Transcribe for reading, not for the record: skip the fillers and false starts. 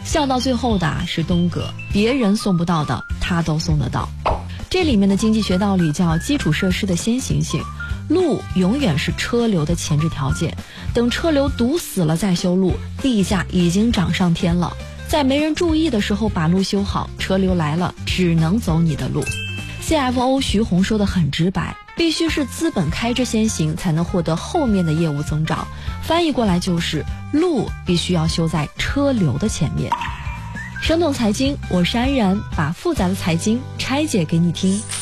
笑到最后的是东哥，别人送不到的他都送得到。这里面的经济学道理叫基础设施的先行性，路永远是车流的前置条件，等车流堵死了再修路，地价已经涨上天了。在没人注意的时候把路修好，车流来了只能走你的路。 CFO 徐红说得很直白，必须是资本开支先行，才能获得后面的业务增长。翻译过来就是路必须要修在车流的前面。生动财经，我是安然，把复杂的财经拆解给你听。